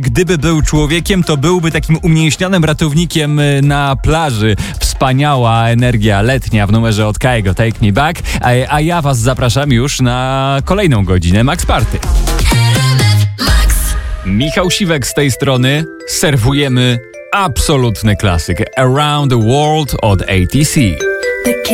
Gdyby był człowiekiem, to byłby takim umieśnionym ratownikiem na plaży. Wspaniała energia letnia w numerze od Kaigo, Take Me Back. A ja was zapraszam już na kolejną godzinę Max Party. Michał Siwek z tej strony. Serwujemy absolutny klasyk Around the World od ATC.